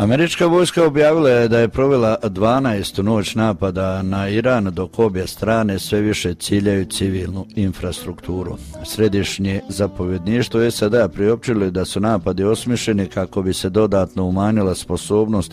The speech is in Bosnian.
Američka vojska objavila je da je provela 12. noć napada na Iran, dok obje strane sve više ciljaju civilnu infrastrukturu. Središnje zapovjedništvo SAD-a priopćilo je da su napadi osmišljeni kako bi se dodatno umanjila sposobnost